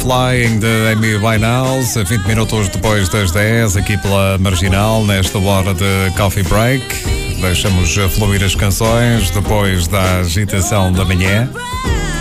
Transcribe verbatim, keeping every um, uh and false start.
Flying de Amy Winehouse, vinte minutos depois das dez, aqui pela Marginal, nesta hora de Coffee Break. Deixamos fluir as canções depois da agitação da manhã.